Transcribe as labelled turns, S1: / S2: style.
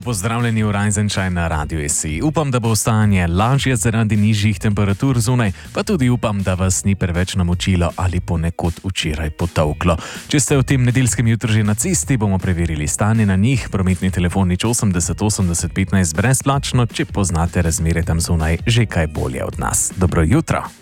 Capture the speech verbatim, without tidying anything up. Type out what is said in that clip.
S1: Pozdravljeni v Rajzenčaj na Radiu S I. Upam, da bo stanje lažje zaradi nižjih temperatur zunaj, pa tudi upam, da vas ni preveč namočilo ali ponekod včeraj potolklo. Če ste v tem nedeljskem jutru že na cesti, bomo preverili stanje na njih. Prometni telefon nič osemdeset osemdeset petnajst brezplačno, če poznate razmere tam zunaj že kaj bolje od nas. Dobro jutro.